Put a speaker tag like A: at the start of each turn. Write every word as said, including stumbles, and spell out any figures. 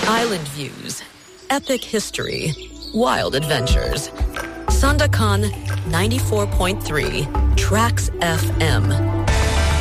A: Island views, epic history, wild adventures. Sandakan ninety-four point three Tracks F M.